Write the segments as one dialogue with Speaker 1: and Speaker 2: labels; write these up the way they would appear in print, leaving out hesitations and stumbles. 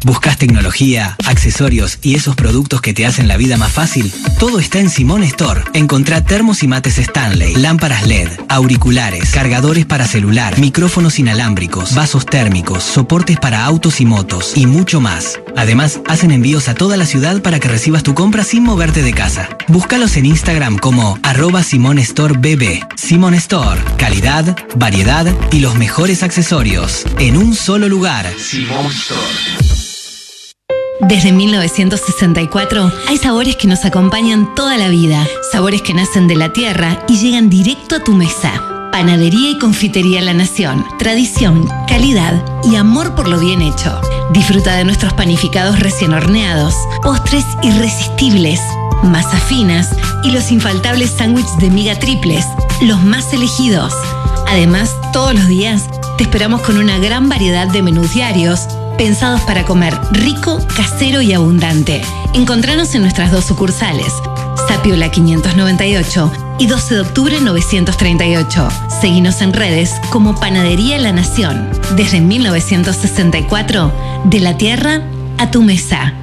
Speaker 1: ¿Buscas tecnología, accesorios y esos productos que te hacen la vida más fácil? Todo está en Simón Store. Encontrá termos y mates Stanley, lámparas LED, auriculares, cargadores para celular, micrófonos inalámbricos, vasos térmicos, soportes para autos y motos y mucho más. Además, hacen envíos a toda la ciudad para que recibas tu compra sin moverte de casa. Búscalos en Instagram como @SimonStoreBB. Simón Store. Calidad, variedad y los mejores accesorios en un solo lugar. Simón Store.
Speaker 2: Desde 1964 hay sabores que nos acompañan toda la vida. Sabores que nacen de la tierra y llegan directo a tu mesa. Panadería y Confitería La Nación. Tradición, calidad y amor por lo bien hecho. Disfruta de nuestros panificados recién horneados, postres irresistibles, masas finas y los infaltables sándwiches de miga triples, los más elegidos. Además, todos los días te esperamos con una gran variedad de menús diarios pensados para comer rico, casero y abundante. Encontranos en nuestras 2 sucursales, Zapiola 598 y 12 de octubre 938. Seguinos en redes como Panadería La Nación. Desde 1964, de la tierra a tu mesa.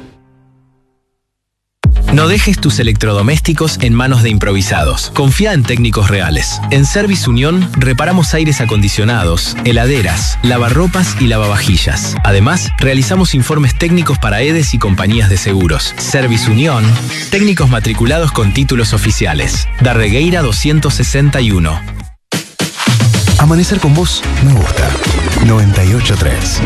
Speaker 3: No dejes tus electrodomésticos en manos de improvisados. Confía en técnicos reales. En Service Unión reparamos aires acondicionados, heladeras, lavarropas y lavavajillas. Además, realizamos informes técnicos para EDES y compañías de seguros. Service Unión, técnicos matriculados con títulos oficiales. Darregueira 261.
Speaker 4: Amanecer con vos me gusta. 98.3.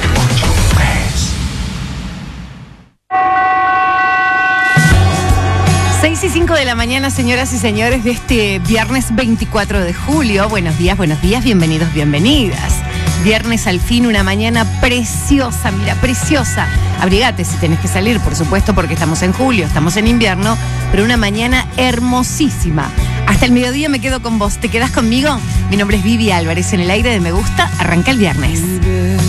Speaker 5: 6:05 de la mañana, señoras y señores, de este viernes 24 de julio. Buenos días, bienvenidos, bienvenidas. Viernes al fin, una mañana preciosa, mira, preciosa. Abrigate si tenés que salir, por supuesto, porque estamos en julio, estamos en invierno, pero una mañana hermosísima. Hasta el mediodía me quedo con vos. ¿Te quedás conmigo? Mi nombre es Vivi Álvarez. En el aire de Me Gusta, arranca el viernes.